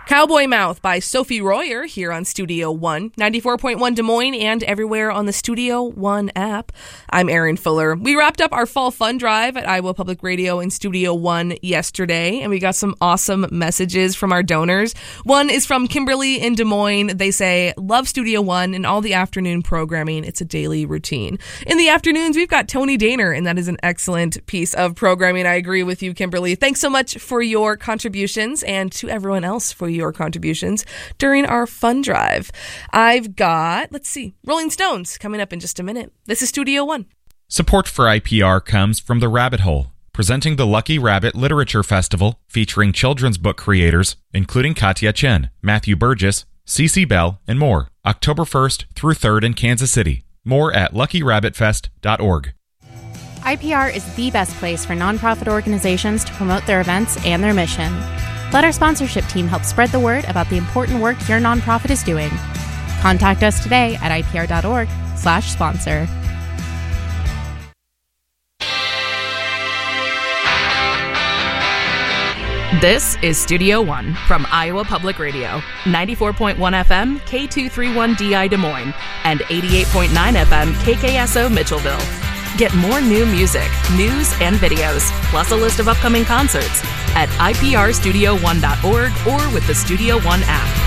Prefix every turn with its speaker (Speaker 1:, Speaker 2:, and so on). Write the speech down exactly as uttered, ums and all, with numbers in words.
Speaker 1: Cowboy Mouth by Sophie Royer here on Studio One, ninety-four point one Des Moines and everywhere on the Studio One app. I'm Erin Fuller. We wrapped up our fall fun drive at Iowa Public Radio in Studio One yesterday, and we got some awesome messages from our donors. One is from Kimberly in Des Moines. They say, love Studio One and all the afternoon programming. It's a daily routine. In the afternoons, we've got Tony Daner, and that is an excellent piece of programming. I agree with you, Kimberly. Thanks so much for your contributions, and to everyone else for your contributions during our fun drive. I've got, let's see, Rolling Stones coming up in just a minute. This is Studio One.
Speaker 2: Support for I P R comes from The Rabbit Hole, presenting the Lucky Rabbit Literature Festival, featuring children's book creators, including Katya Chen, Matthew Burgess, Cece Bell, and more, October first through third in Kansas City. More at lucky rabbit fest dot org.
Speaker 3: I P R is the best place for nonprofit organizations to promote their events and their mission. Let our sponsorship team help spread the word about the important work your nonprofit is doing. Contact us today at I P R dot org slash sponsor.
Speaker 4: This is Studio One from Iowa Public Radio, ninety-four point one F M, K two thirty-one D I Des Moines, and eighty-eight point nine F M, K K S O Mitchellville. Get more new music, news, and videos, plus a list of upcoming concerts at I P R studio one dot org or with the Studio One app.